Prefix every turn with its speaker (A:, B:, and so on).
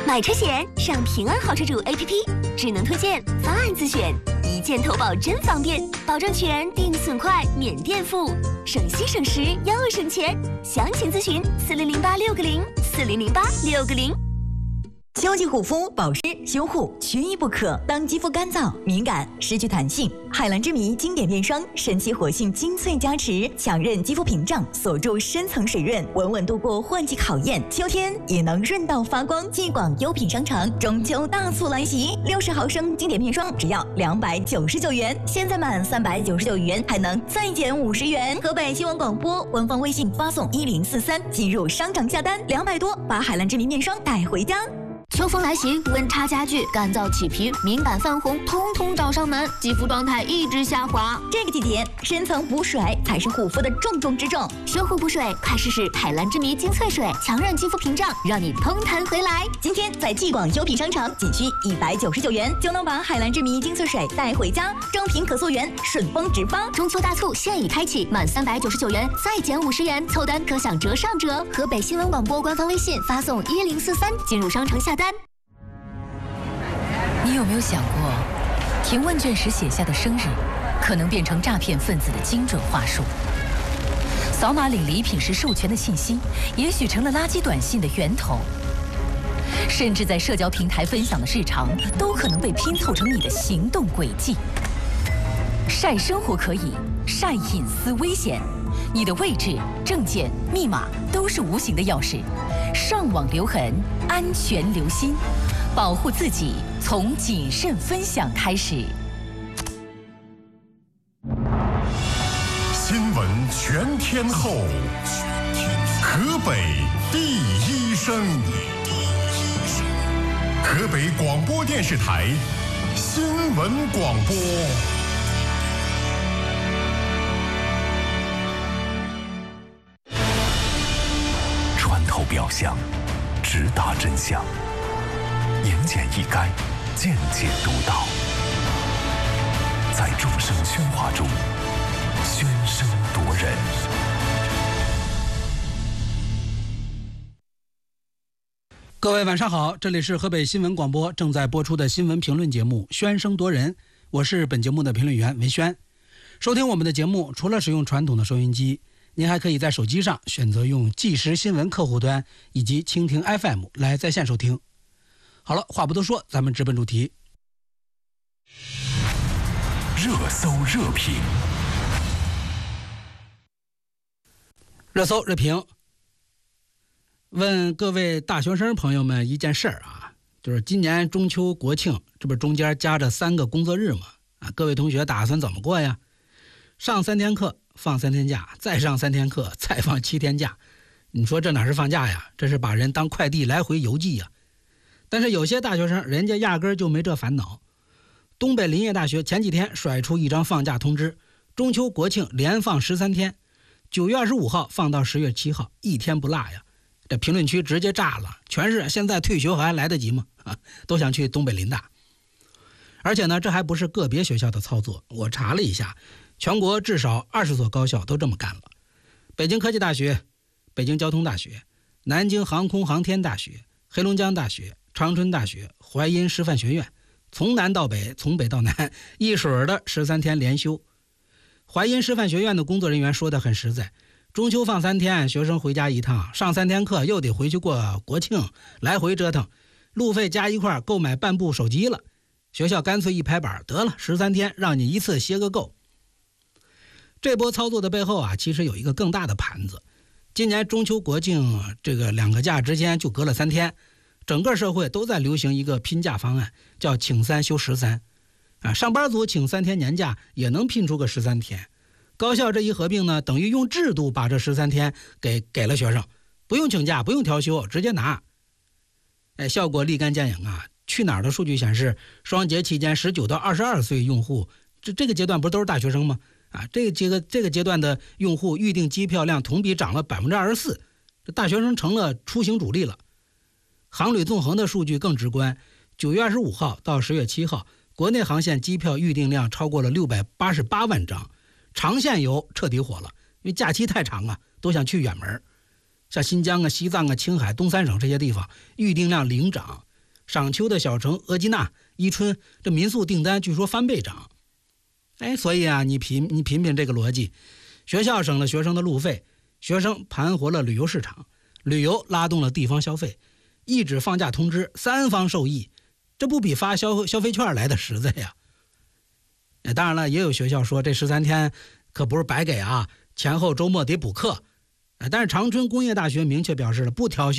A: 买车险上平安好车主 APP， 智能推荐，方案自选，一键投保真方便，保证全，定损快，免垫付，省心省时又省钱。详情咨询4008-660，4008-660。
B: 秋季护肤保湿修护缺一不可。当肌肤干燥、敏感、失去弹性，海蓝之谜经典面霜神奇活性精粹加持，强韧肌肤屏障，锁住深层水润，稳稳度过换季考验。秋天也能润到发光。继广优品商城中秋大促来袭，60毫升经典面霜只要299元，现在满399元还能再减50元。河北新闻广播官方微信发送1043，进入商场下单200多，把海蓝之谜面霜带回家。
A: 秋风来袭，温差加剧，干燥起皮、敏感泛红，通通找上门，肌肤状态一直下滑。
B: 这个季节，深层补水才是护肤的重中之重。
A: 修护补水，快试试海蓝之谜精粹水，强韧肌肤屏障，让你通弹回来。
B: 今天在继广优品商城，仅需199元就能把海蓝之谜精粹水带回家，正品可溯源，顺丰直发。
A: 中秋大促现已开启，满399元再减50元，凑单可享折上折。河北新闻广播官方微信发送1043，进入商城下单。
C: 你有没有想过，填问卷时写下的生日，可能变成诈骗分子的精准话术？扫码领礼品时授权的信息，也许成了垃圾短信的源头。甚至在社交平台分享的日常，都可能被拼凑成你的行动轨迹。晒生活可以，晒隐私危险。你的位置、证件、密码都是无形的钥匙。上网留痕，安全留心。保护自己，从谨慎分享开始。
D: 新闻全天候，河北第一声，河北广播电视台新闻广播。
E: 穿透表象，直达真相。言简意赅，见解独到，在众生喧哗中喧声夺人。
F: 各位晚上好，这里是河北新闻广播正在播出的新闻评论节目《喧声夺人》，我是本节目的评论员文轩。收听我们的节目，除了使用传统的收音机，您还可以在手机上选择用即时新闻客户端以及蜻蜓 FM 来在线收听。好了，话不多说，咱们直奔主题。
E: 热搜热评，
F: 热搜热评。问各位大学生朋友们一件事儿啊，就是今年中秋国庆，这不是中间夹着3个工作日吗？啊，各位同学打算怎么过呀？上3天课，放3天假，再上3天课，再放7天假。你说这哪是放假呀？这是把人当快递来回邮寄呀。但是有些大学生人家压根就没这烦恼。东北林业大学前几天甩出一张放假通知，中秋国庆连放13天，9月25号放到10月7号，一天不落呀。这评论区直接炸了，全是现在退学还来得及吗？都想去东北林大。而且呢，这还不是个别学校的操作，我查了一下，全国至少20所高校都这么干了。北京科技大学、北京交通大学、南京航空航天大学、黑龙江大学、长春大学、淮阴师范学院，从南到北，从北到南，一水儿的13天连休。淮阴师范学院的工作人员说得很实在，中秋放3天，学生回家一趟，上3天课又得回去过国庆，来回折腾，路费加一块购买半部手机了。学校干脆一拍板，得了，13天让你一次歇个够。这波操作的背后啊，其实有一个更大的盘子。今年中秋国庆这个2个假之间就隔了3天，整个社会都在流行一个拼假方案，叫请3休13。上班族请3天年假也能拼出个13天。高校这一合并呢，等于用制度把这13天给了学生，不用请假，不用调休，直接拿。效果立竿见影啊！去哪儿的数据显示，双节期间19到22岁用户，这个阶段不是都是大学生吗？这个阶段的用户预订机票量同比涨了24%，这大学生成了出行主力了。航旅纵横的数据更直观，9月25号到10月7号，国内航线机票预订量超过了688万张，长线游彻底火了，因为假期太长啊，都想去远门。像新疆啊、西藏啊、青海、东三省这些地方，预订量领涨， 赏秋的小城额济纳、伊春，这民宿订单据说翻倍涨。所以啊，你品品这个逻辑，学校省了学生的路费，学生盘活了旅游市场，旅游拉动了地方消费，一纸放假通知，三方受益，这不比发消费券来的实在呀？当然了，也有学校说这13天可不是白给啊，前后周末得补课。但是长春工业大学明确表示了，不调休